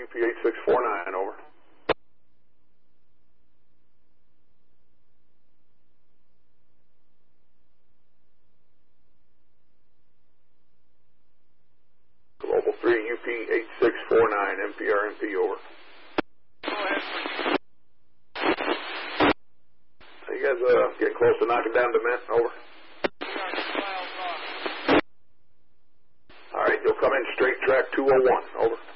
UP8649, over. Global 3, UP8649, MPRMP, over. Go ahead. You guys getting close to knocking down Dement, over. We are 2 miles off. All right, you'll come in straight track 201, over.